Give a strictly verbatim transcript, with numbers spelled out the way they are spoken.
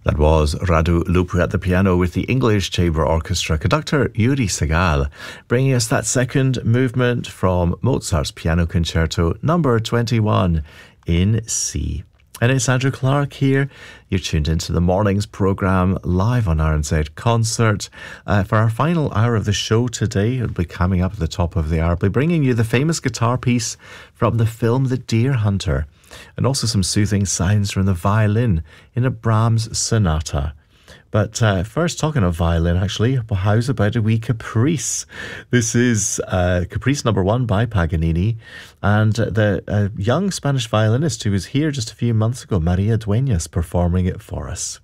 That was Radu Lupu at the piano with the English Chamber Orchestra conductor Yuri Segal, bringing us that second movement from Mozart's Piano Concerto number twenty-one in C. And it's Andrew Clark here. You're tuned into the morning's programme live on R N Z Concert. Uh, for our final hour of the show today, it'll be coming up at the top of the hour. I'll be bringing you the famous guitar piece from the film The Deer Hunter, and also some soothing sounds from the violin in a Brahms sonata. But uh, first, talking of violin, actually, how's about a wee caprice? This is uh, Caprice number one by Paganini, and the uh, young Spanish violinist who was here just a few months ago, Maria Dueñas, performing it for us.